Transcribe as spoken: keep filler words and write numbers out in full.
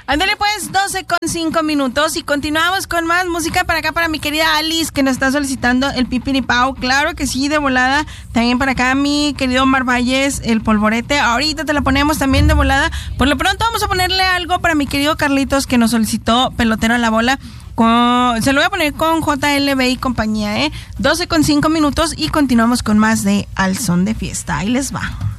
Ándale pues, doce con cinco minutos y continuamos con más música para acá para mi querida Alice que nos está solicitando el Pipiripao. Claro que sí, de volada. También para acá mi querido Omar Valles, el Polvorete. Ahorita te la ponemos también de volada. Por lo pronto vamos a ponerle algo para mi querido Carlitos que nos solicitó Pelotero a la Bola. Con, se lo voy a poner con J L B y compañía, ¿eh? doce con cinco minutos y continuamos con más de Al Son de Fiesta. Ahí les va.